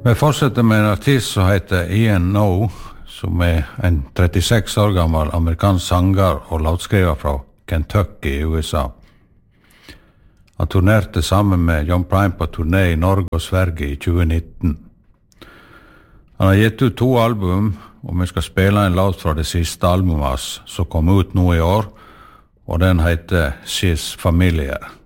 Vi fortsetter med en artist som heter Ian Noe, som en 36 år gammel amerikansk sanger og låtskriver fra Kentucky i USA. Han turnerte sammen med John Prine på turné i Norge og Sverige i 2019. Han har gitt ut 2 album, og vi skal spille en låt fra det siste albumet som kom ut nå i år, og den heter She's Familiar.